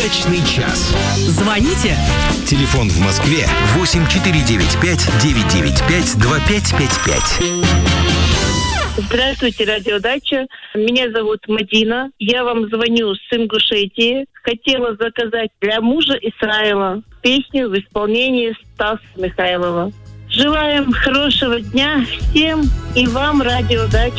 Удачный час. Звоните. Телефон в Москве 8495-995-2555. Здравствуйте, радиодача. Меня зовут Мадина. Я вам звоню с Ингушетии. Хотела заказать для мужа Исраила песню в исполнении Стаса Михайлова. Желаем хорошего дня всем и вам, радиодача.